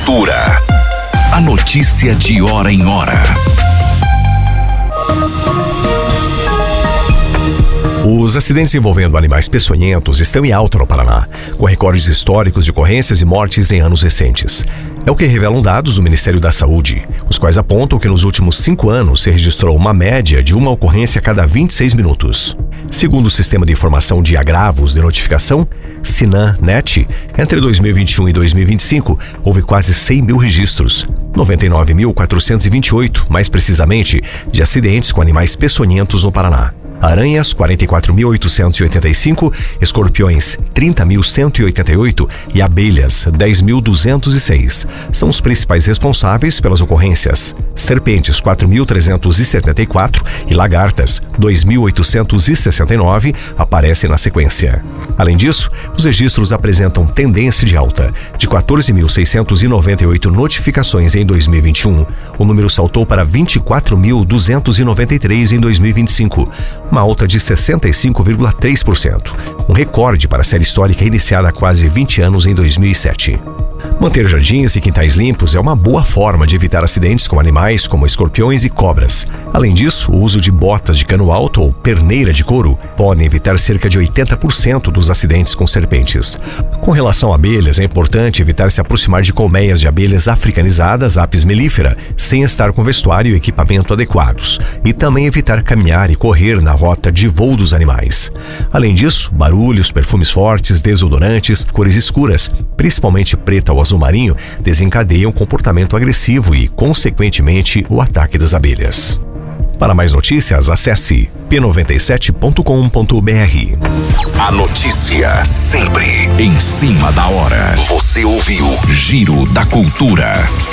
Cultura. A notícia de hora em hora. Os acidentes envolvendo animais peçonhentos estão em alta no Paraná, com recordes históricos de ocorrências e mortes em anos recentes. É o que revelam dados do Ministério da Saúde, os quais apontam que nos últimos 5 anos se registrou uma média de uma ocorrência a cada 26 minutos. Segundo o Sistema de Informação de Agravos de Notificação, SINAM-NET, entre 2021 e 2025, houve quase 100 mil registros, 99.428, mais precisamente, de acidentes com animais peçonhentos no Paraná. Aranhas, 44.885, escorpiões, 30.188 e abelhas, 10.206. São os principais responsáveis pelas ocorrências. Serpentes, 4.374 e lagartas, 2.869, aparecem na sequência. Além disso, os registros apresentam tendência de alta. De 14.698 notificações em 2021, o número saltou para 24.293 em 2025. Uma alta de 65,3%, um recorde para a série histórica iniciada há quase 20 anos em 2007. Manter jardins e quintais limpos é uma boa forma de evitar acidentes com animais como escorpiões e cobras. Além disso, o uso de botas de cano alto ou perneira de couro podem evitar cerca de 80% dos acidentes com serpentes. Com relação a abelhas, é importante evitar se aproximar de colmeias de abelhas africanizadas, Apis mellifera, sem estar com vestuário e equipamento adequados, e também evitar caminhar e correr na rota de voo dos animais. Além disso, barulhos, perfumes fortes, desodorantes, cores escuras, principalmente preta ou azul marinho, desencadeiam comportamento agressivo e, consequentemente, o ataque das abelhas. Para mais notícias, acesse p97.com.br. A notícia sempre em cima da hora. Você ouviu Giro da Cultura.